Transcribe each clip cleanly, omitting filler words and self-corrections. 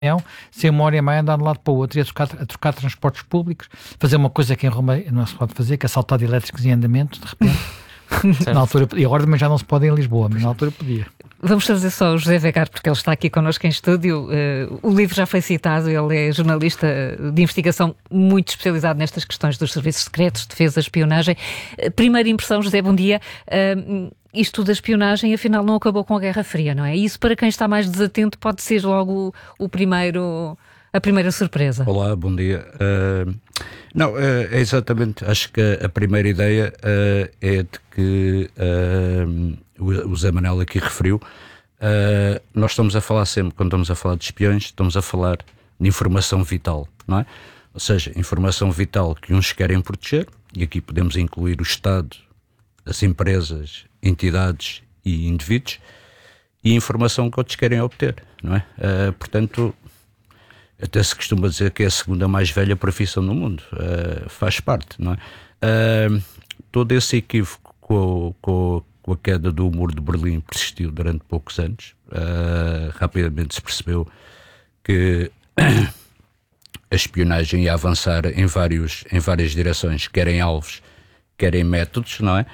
ser 1h30 andar de um lado para o outro e a trocar transportes públicos, fazer uma coisa que em Roma não se pode fazer, que é saltar de elétricos em andamento, de repente. Na altura, e agora também já não se pode em Lisboa, mas na altura podia. Vamos trazer só o José Vegar, porque ele está aqui connosco em estúdio. O livro já foi citado, ele é jornalista de investigação muito especializado nestas questões dos serviços secretos, defesa, espionagem. Primeira impressão, José, bom dia. Isto da espionagem, afinal, não acabou com a Guerra Fria, não é? Isso, para quem está mais desatento, pode ser logo a primeira surpresa. Olá, bom dia. Não, é exatamente, acho que a primeira ideia é de que o Zé Manel aqui referiu. Nós estamos a falar sempre, quando estamos a falar de espiões, estamos a falar de informação vital, não é? Ou seja, informação vital que uns querem proteger, e aqui podemos incluir o Estado, as empresas, entidades e indivíduos, e informação que outros querem obter, não é? Portanto, até se costuma dizer que é a segunda mais velha profissão do mundo. Faz parte, não é? Todo esse equívoco com a queda do muro de Berlim persistiu durante poucos anos. Rapidamente se percebeu que a espionagem ia avançar em várias direções, querem alvos, querem métodos, não é?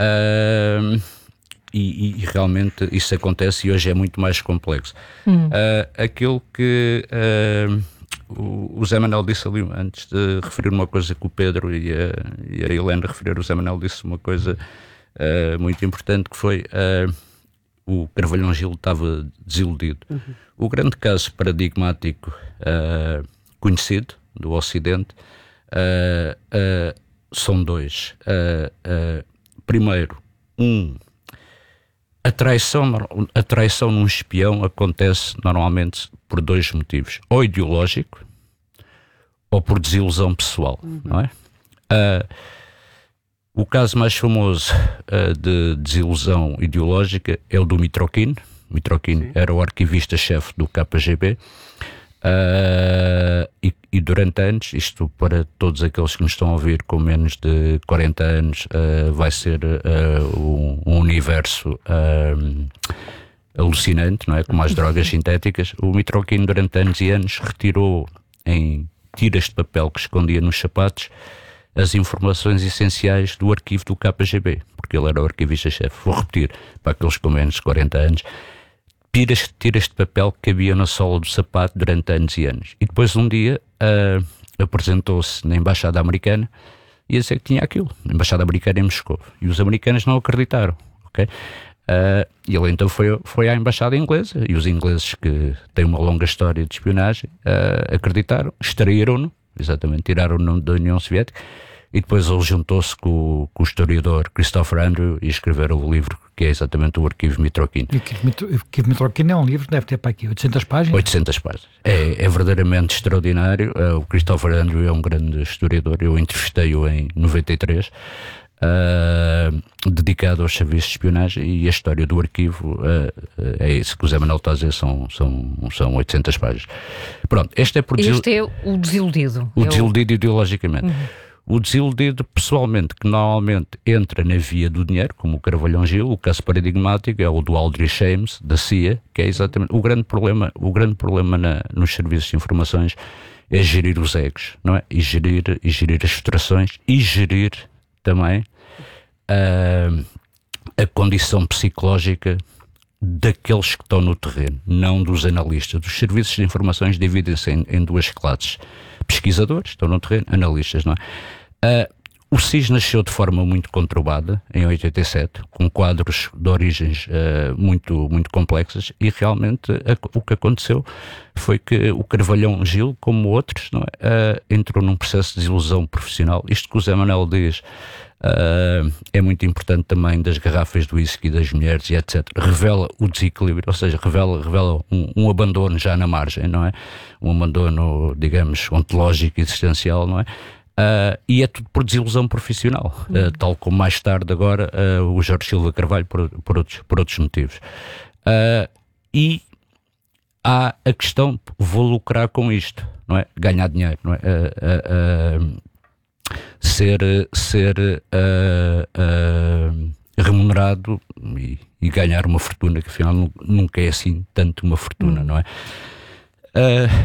E realmente isso acontece e hoje é muito mais complexo. Aquilo que o Zé Manel disse ali antes de referir uma coisa que o Pedro e a Helena referiram, o Zé Manel disse uma coisa muito importante, que foi o Carvalhão Gil estava desiludido. O grande caso paradigmático conhecido do Ocidente são dois. Primeiro, a traição num espião acontece normalmente por dois motivos: ou ideológico ou por desilusão pessoal, não é? O caso mais famoso de desilusão ideológica é o do Mitrokin. Mitrokin era o arquivista-chefe do KGB. E durante anos, isto para todos aqueles que nos estão a ouvir com menos de 40 anos, vai ser um universo alucinante, não é? Como as drogas sintéticas. O Mitrokin durante anos e anos retirou em tiras de papel que escondia nos sapatos as informações essenciais do arquivo do KGB, porque ele era o arquivista-chefe. Vou repetir, para aqueles com menos de 40 anos, tiras de papel que cabia na sola do sapato durante anos e anos. E depois um dia apresentou-se na Embaixada Americana e ia dizer que tinha aquilo, na Embaixada Americana em Moscou. E os americanos não acreditaram, ok? E ele então foi à Embaixada Inglesa, e os ingleses, que têm uma longa história de espionagem, acreditaram, extraíram-no, exatamente, tiraram-no da União Soviética, e depois ele juntou-se com o historiador Christopher Andrew e escreveram o livro que é exatamente o Arquivo Mitrokin. E o Arquivo Mitrokin é um livro que deve ter para aqui 800 páginas? 800 páginas. É verdadeiramente extraordinário. O Christopher Andrew é um grande historiador. Eu entrevistei-o em 93, dedicado aos serviços de espionagem, e a história do arquivo é isso que o Zé Manuel está a dizer, são 800 páginas. Pronto, este é o desiludido. O desiludido ideologicamente. O desiludido pessoalmente, que normalmente entra na via do dinheiro, como o Carvalhão Gil. O caso paradigmático é o do Aldrich Ames, da CIA, que é exatamente o grande problema nos serviços de informações, é gerir os egos, não é? E gerir as frustrações, e gerir também a condição psicológica daqueles que estão no terreno, não dos analistas. Os serviços de informações dividem-se em duas classes: pesquisadores, estão no terreno, analistas, não é? O SIS nasceu de forma muito conturbada, em 87, com quadros de origens muito, muito complexas, e realmente o que aconteceu foi que o Carvalhão Gil, como outros, não é? Entrou num processo de desilusão profissional. Isto que o Zé Manuel diz é muito importante também, das garrafas de whisky, das mulheres e etc. Revela o desequilíbrio, ou seja, revela um abandono já na margem, não é? Um abandono, digamos, ontológico e existencial, não é? E é tudo por desilusão profissional, tal como mais tarde agora o Jorge Silva Carvalho por outros motivos. E há a questão: vou lucrar com isto, não é? Ganhar dinheiro, não é? Ser remunerado e ganhar uma fortuna, que afinal nunca é assim tanto uma fortuna, não é?